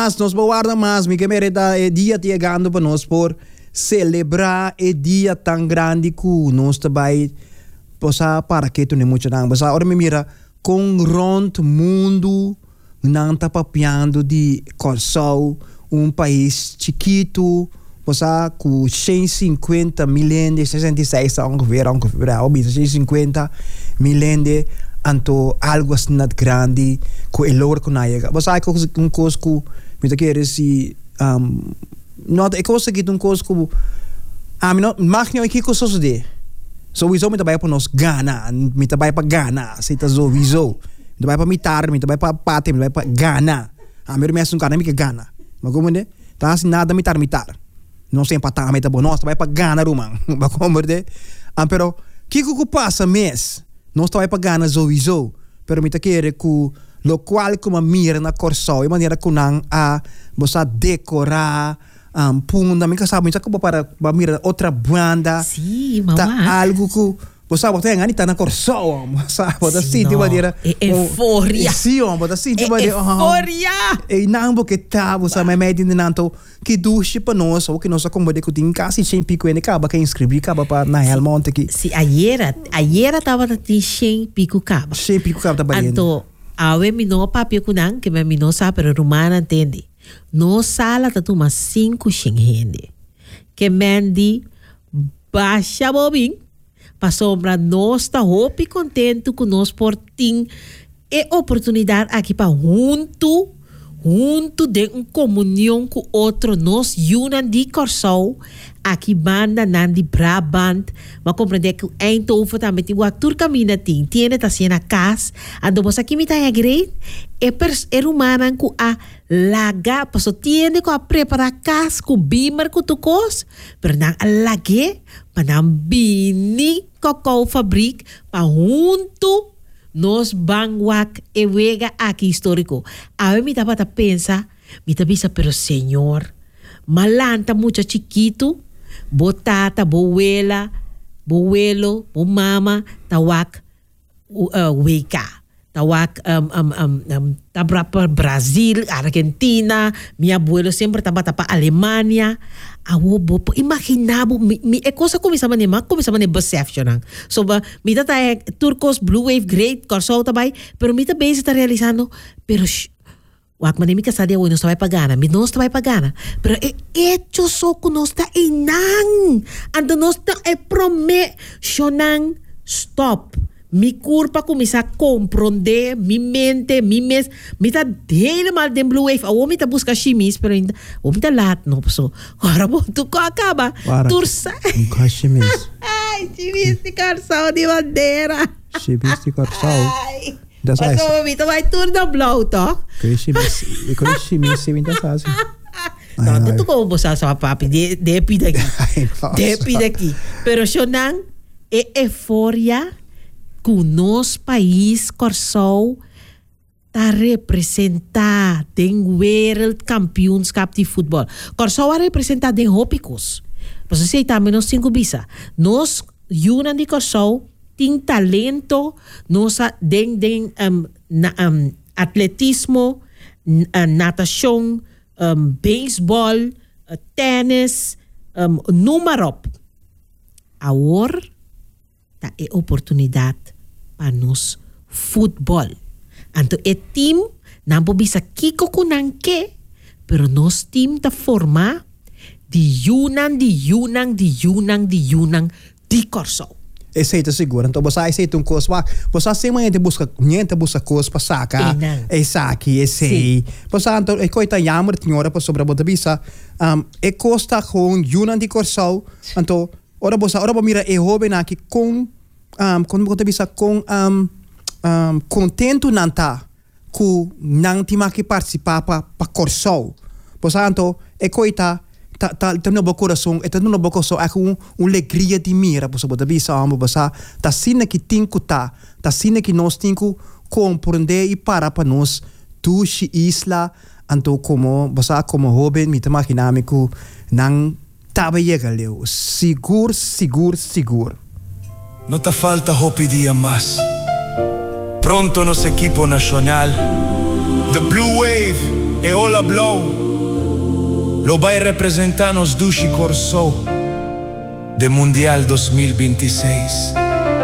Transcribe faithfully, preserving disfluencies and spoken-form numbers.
mais, nós guarda mais, me que merda é dia chegando para nós por celebrar o dia tão grande que nós também possa para que tu nem muito não, mas agora me mira com rond mundo não está papiando de Corsol, um país chiquito, possa com cento e cinquenta milhões de sessenta e seis ongeveer, ongeveer, ou cento e cinquenta milhões de anto algo assim grande com o lower com naiga. Mas há um coisa que me quer se um não é coisa que um coisa que ah não mag não que coisa sucede. Sowieso me trabalha para nós Ghana, me trabalha para Ghana, se tá sowieso. Me trabalha para mitar, me trabalha para pate, me trabalha para Ghana. Ah, meu mesmo Ghana, me que Ghana. Mas como é? Tá assim nada mitar mitar. Não sei empatar, me tá bom, nós trabalha para Ghana, rumang. Mas como é? Ah, pero que que passa mês? Nós trabalha para Ghana sowieso. Pero me tá querer que lo qual como mira na Corsol, e maneira que não a você decorar um, punda, me sabe, me sabe para para mirar outra banda. Sim, mamá. Tá algo que você sabe, tem anita na Corsol, sabe, você sente maneira. Euforia. Sim, você sente maneira. Euforia. E não porque tá, você me mede nanto que duche para nós, ou que nós acomode que tem quase cem pico e acaba que inscrever, acaba para na Helmonte aqui. Sim, ayer, ayer estava na cem pico caba. cem pico caba também. Então, awe mi no papio kunang que me no sabe pero rumana entende. No sala tatu mas cinco xingende. Que mendi baixa bobin pa sombra nós tá hope contento com nós por tim e oportunidade aqui para junto junto de uma comunhão com outro nós unan de Corsol aqui banda nandi Brabant mas compreender que Eindhoven também tem uma turca mina tem tiene tá sendo a casa ando você aqui me tá agree e pers e rumana com a laga passo tiene com a preparar casa com bimer com tu cos pero não a lage para não bini cocô fabrik para junto nos bangwak e wega aqui histórico. A mí me daba a pensar, me daba pero señor, malanta mucho chiquito, botata, bohuela, bohuelo, bo mama, tawak uh, weka. Tawak um, um, um, um, tabra para Brasil, Argentina, mi abuelo sempre estava para Alemanha. Awo bopo, imaginabo, mi, mi e cosa começava a nema, começava a percepcionar. So, ba, mi tata é Turcos, Blue Wave, Great, Corsol também, pero mi também está realizando, pero, wak man, mi kasadia, nós está pagana, mi nós está pagana, pero é hecho so que nós está inang, ando nós está é prometionang, stop. Mi curpa começa a compreender, mi mente, mi mes, mi tá helemaal den Blue Wave. Awo mi tá busca chimis, pero ainda, o mi tá lahat, no? So, ora mo, tu ko acaba. Tursa. Nunca chimis. Ai, chimis de Corsol de bandeira. Chimis de Corsol. Ai. Mas o mi tá vai tur da blow, to? Que chimis, e que chimis se me tá fácil. Não, tu ko bosa sa papi, de depi daqui. Depi daqui. Pero xonang, e euforia que nosso país Corsol está representado em World Kampioenschap de futebol. Corsol a representado em Hopicos. Você sei também nós cinco bisa. Nós Yunan de Corsol tem talento, nós den den um, na, um, atletismo, uh, natação, um, beisebol, uh, tênis, um, número. Agora tá é oportunidade para nós futebol. Então, é time não bisa kiko kunang ke, pero nós time ta forma de Yunnan, de Yunnan, de Yunnan, de Yunnan, de Corsol. Esse é seguro. Então, você aceita um coisa, você sempre busca, gente busca coisa para sacar, é saque, é sei. Você então, é coisa jammer, tinha para sobre a bota bisa, um, é costa com Yunnan de Corsol. Então, ora você, ora mira é jovem aqui com um, quando você bisa com um, um, contento não tá, que não tem que participar para para Corsol. Você então, é coisa tá tá tá no meu coração, é tá no meu coração é com uma alegria de mira, você bota bisa amo, você tá sina que tem que tá, tá sina que nós tem que compreender e para para nós tushi isla, então como você como jovem, me tama dinâmico, não tava chegando, seguro, seguro, seguro. No te falta hopi día más. Pronto nos equipo nacional, the Blue Wave e Ola Blow lo vai representar nos Dushi Corso de Mundial dos mil veintiséis.